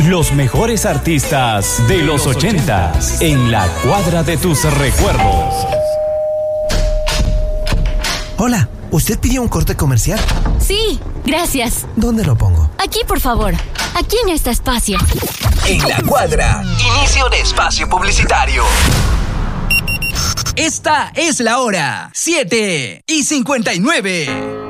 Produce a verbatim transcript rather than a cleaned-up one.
Los mejores artistas de los ochentas en la cuadra de tus recuerdos. Hola, ¿usted pidió un corte comercial? Sí, gracias. ¿Dónde lo pongo? Aquí, por favor. Aquí en este espacio. En la cuadra, inicio de espacio publicitario. Esta es la hora, siete y cincuenta y nueve.